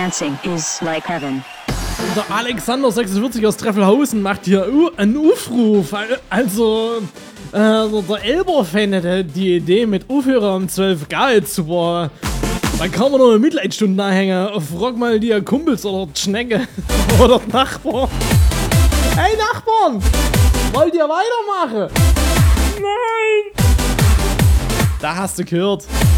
Dancing is like heaven. Der Alexander 46 aus Treffelhausen macht hier einen Aufruf. Also, der Elber-Fan hätte die Idee mit Aufhörer um 12 gar nicht super. Dann kann man noch eine Mitleidstunde nachhängen. Frag mal die Kumpels oder die Schnecke oder die Nachbarn. Hey Nachbarn, wollt ihr weitermachen? Nein! Da hast du gehört.